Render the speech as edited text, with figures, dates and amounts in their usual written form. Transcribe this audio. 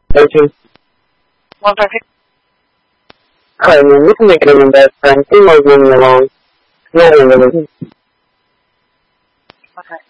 13. 150. Alright, man, we can make it even best friend. Temo's leaving me alone. No one really. Okay.